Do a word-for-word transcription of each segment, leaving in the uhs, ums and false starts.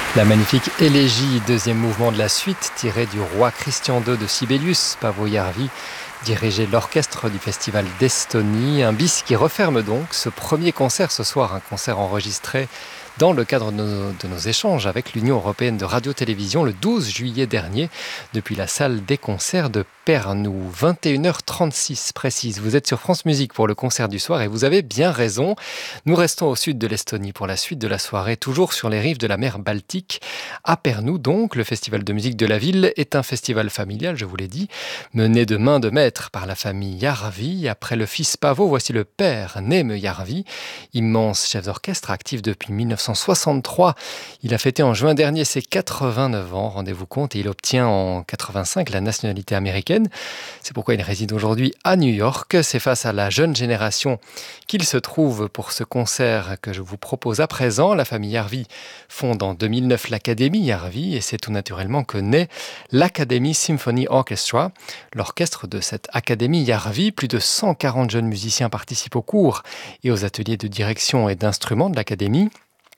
La magnifique élégie, deuxième mouvement de la suite, tirée du roi Christian deux de Sibelius, Paavo Järvi, dirigeait l'orchestre du Festival d'Estonie. Un bis qui referme donc ce premier concert ce soir, un concert enregistré dans le cadre de nos, de nos échanges avec l'Union européenne de radio-télévision le douze juillet dernier, depuis la salle des concerts de Pärnu. vingt et une heures trente-six précise. Vous êtes sur France Musique pour le concert du soir et vous avez bien raison. Nous restons au sud de l'Estonie pour la suite de la soirée, toujours sur les rives de la mer Baltique. À Pärnu donc, le festival de musique de la ville est un festival familial, je vous l'ai dit, mené de main de maître par la famille Järvi. Après le fils Paavo, voici le père Neeme Järvi, immense chef d'orchestre actif depuis mille neuf cent soixante-trois. Il a fêté en juin dernier ses quatre-vingt-neuf ans, rendez-vous compte, et il obtient en quatre-vingt-cinq la nationalité américaine. C'est pourquoi il réside aujourd'hui à New York. C'est face à la jeune génération qu'il se trouve pour ce concert que je vous propose à présent. La famille Järvi fonde en deux mille neuf l'Académie Järvi et c'est tout naturellement que naît l'Academy Symphony Orchestra, l'orchestre de cette Académie Järvi. Plus de cent quarante jeunes musiciens participent aux cours et aux ateliers de direction et d'instruments de l'Académie.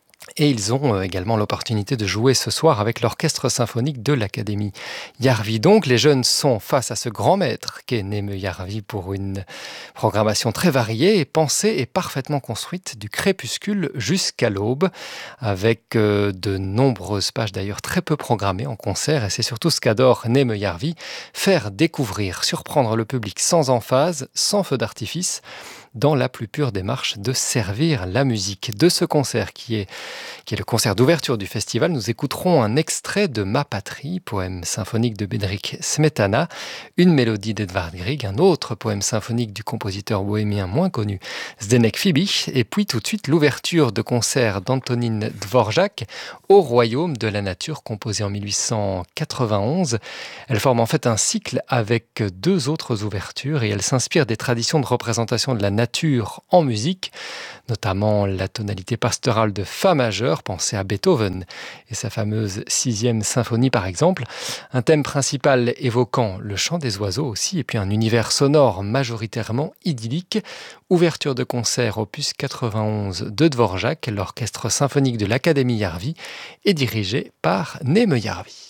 Et ils ont également l'opportunité de jouer ce soir avec l'orchestre symphonique de l'Académie Järvi. Donc les jeunes sont face à ce grand maître qu'est Neeme Järvi pour une programmation très variée et pensée et parfaitement construite du crépuscule jusqu'à l'aube, avec de nombreuses pages d'ailleurs très peu programmées en concert. Et c'est surtout ce qu'adore Neeme Järvi, faire découvrir, surprendre le public sans emphase, sans feu d'artifice, dans la plus pure démarche de servir la musique. De ce concert qui est, qui est le concert d'ouverture du festival, nous écouterons un extrait de Ma patrie, poème symphonique de Bedřich Smetana, une mélodie d'Edvard Grieg, un autre poème symphonique du compositeur bohémien moins connu Zdeněk Fibiš, et puis tout de suite l'ouverture de concert d'Antonín Dvořák au Royaume de la nature, composé en mille huit cent quatre-vingt-onze. Elle forme en fait un cycle avec deux autres ouvertures et elle s'inspire des traditions de représentation de la nature en musique, notamment la tonalité pastorale de Fa majeur, pensée à Beethoven et sa fameuse sixième symphonie par exemple, un thème principal évoquant le chant des oiseaux aussi, et puis un univers sonore majoritairement idyllique. Ouverture de concert opus quatre-vingt-onze de Dvořák, l'orchestre symphonique de l'Académie Järvi est dirigé par Neeme Järvi.